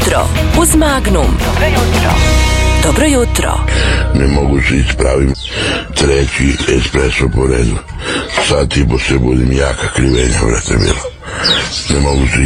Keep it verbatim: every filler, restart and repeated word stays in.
jutro uz Magnum. Dobro jutro. Dobro jutro. Ne mogu se ispravim. Treći espresso po redu. Sad ti bo se budim jaka krivenja, vrate bilo. Ne mogu se